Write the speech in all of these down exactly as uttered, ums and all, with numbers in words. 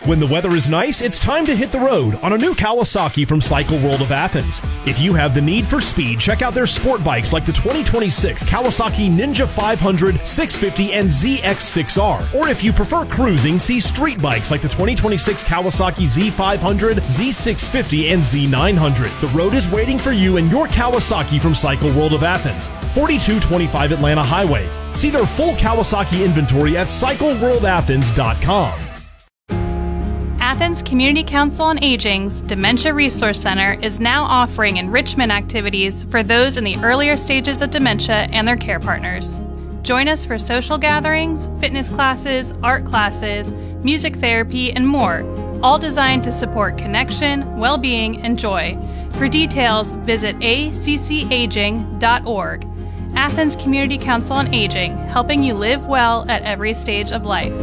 When the weather is nice, it's time to hit the road on a new Kawasaki from Cycle World of Athens. If you have the need for speed, check out their sport bikes like the twenty twenty-six Kawasaki Ninja five hundred, six fifty, and Z X six R. Or if you prefer cruising, see street bikes like the twenty twenty-six Kawasaki Z five hundred, Z six fifty, and Z nine hundred. The road is waiting for you in your Kawasaki from Cycle World of Athens, forty-two twenty-five Atlanta Highway. See their full Kawasaki inventory at cycle world athens dot com. Athens Community Council on Aging's Dementia Resource Center is now offering enrichment activities for those in the earlier stages of dementia and their care partners. Join us for social gatherings, fitness classes, art classes, music therapy, and more, all designed to support connection, well-being, and joy. For details, visit a c c aging dot org. Athens Community Council on Aging, helping you live well at every stage of life.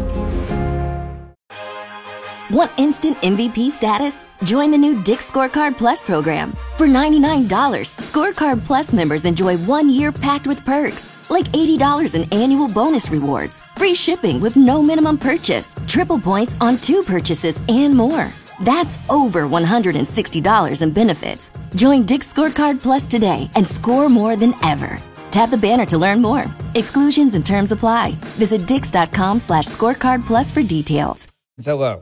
Want instant M V P status? Join the new Dick's Scorecard Plus program. For ninety-nine dollars, Scorecard Plus members enjoy one year packed with perks, like eighty dollars in annual bonus rewards, free shipping with no minimum purchase, triple points on two purchases, and more. That's over one hundred sixty dollars in benefits. Join Dick's Scorecard Plus today and score more than ever. Tap the banner to learn more. Exclusions and terms apply. Visit dix.com slash scorecard plus for details. Hello.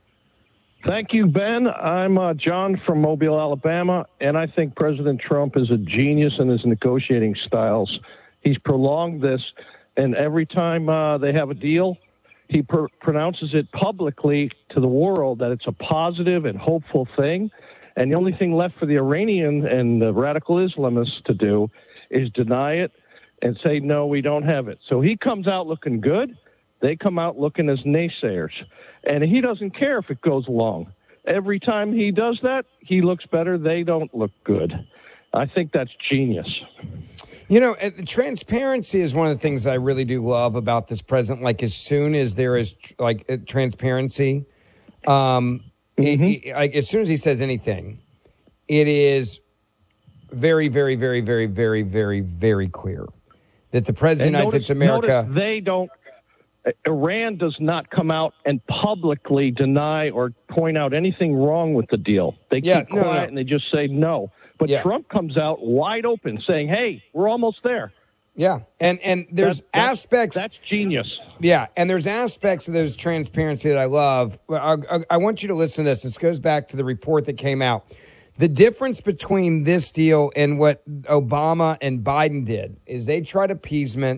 Thank you, Ben. I'm uh, John from Mobile, Alabama, and I think President Trump is a genius in his negotiating styles. He's prolonged this, and every time uh, they have a deal, he pr- pronounces it publicly to the world that it's a positive and hopeful thing, and the only thing left for the Iranian and the radical Islamists to do is deny it and say, no, we don't have it. So he comes out looking good. They come out looking as naysayers. And he doesn't care if it goes along. Every time he does that, he looks better. They don't look good. I think that's genius. You know, transparency is one of the things that I really do love about this president. Like, as soon as there is, like, transparency, um, mm-hmm. he, he, like, as soon as he says anything, it is very, very, very, very, very, very, very clear that the president of the United States of America... they don't... Iran does not come out and publicly deny or point out anything wrong with the deal. They keep yeah, quiet no, no. and they just say no. But yeah. Trump comes out wide open saying, hey, we're almost there. Yeah, and and there's that's, that's, aspects... That's genius. Yeah, and there's aspects of this transparency that I love. I, I, I want you to listen to this. This goes back to the report that came out. The difference between this deal and what Obama and Biden did is they tried appeasement,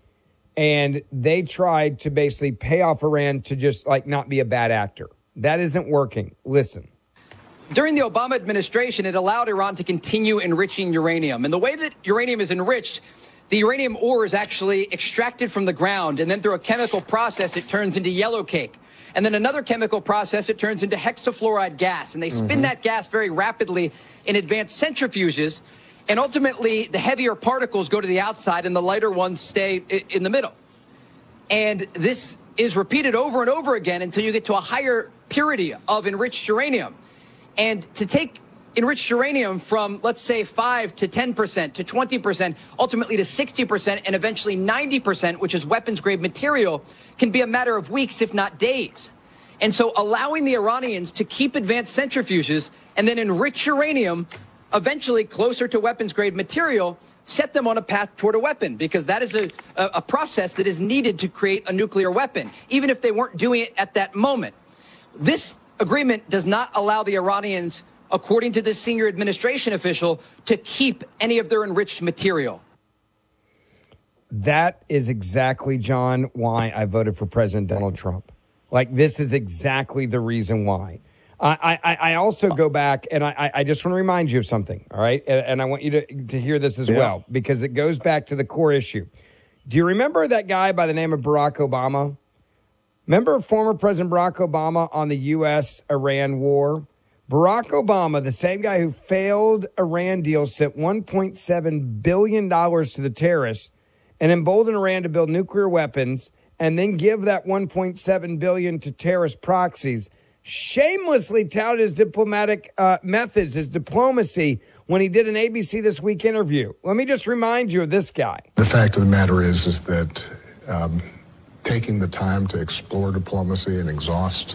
and they tried to basically pay off Iran to just, like, not be a bad actor. That isn't working. Listen. During the Obama administration, it allowed Iran to continue enriching uranium. And the way that uranium is enriched, the uranium ore is actually extracted from the ground, and then through a chemical process, it turns into yellow cake. And then another chemical process, it turns into hexafluoride gas. And they spin mm-hmm. that gas very rapidly in advanced centrifuges. And ultimately, the heavier particles go to the outside and the lighter ones stay in the middle. And this is repeated over and over again until you get to a higher purity of enriched uranium. And to take enriched uranium from, let's say, five to ten percent to twenty percent, ultimately to sixty percent, and eventually ninety percent, which is weapons-grade material, can be a matter of weeks, if not days. And so allowing the Iranians to keep advanced centrifuges and then enrich uranium eventually closer to weapons-grade material, set them on a path toward a weapon, because that is a, a, a process that is needed to create a nuclear weapon, even if they weren't doing it at that moment. This agreement does not allow the Iranians, according to this senior administration official, to keep any of their enriched material. That is exactly, John, why I voted for President Donald Trump. Like, this is exactly the reason why. I, I, I also go back, and I, I just want to remind you of something, all right? And, and I want you to, to hear this as yeah. well, because it goes back to the core issue. Do you remember that guy by the name of Barack Obama? Remember former President Barack Obama on the U S Iran war? Barack Obama, the same guy who failed Iran deal, sent one point seven billion dollars to the terrorists and emboldened Iran to build nuclear weapons and then give that one point seven billion dollars to terrorist proxies, shamelessly touted his diplomatic uh, methods, his diplomacy, when he did an A B C This Week interview. Let me just remind you of this guy. The fact of the matter is, is that um, taking the time to explore diplomacy and exhaust